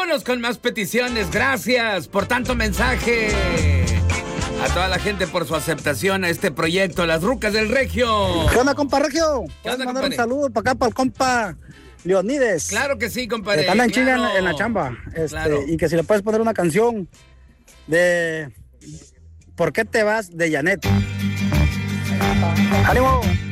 Vámonos con más peticiones. Gracias por tanto mensaje. A toda la gente por su aceptación a este proyecto, Las Rucas del Regio. ¿Qué onda, compa Regio? ¿Qué onda, mandar compadre? un saludo para acá, para el compa Leonides. Claro que sí, compadre. Que anda en claro. chinga en la chamba. Claro. Y que si le puedes poner una canción de ¿Por qué te vas? De Janet. ¡Ánimo!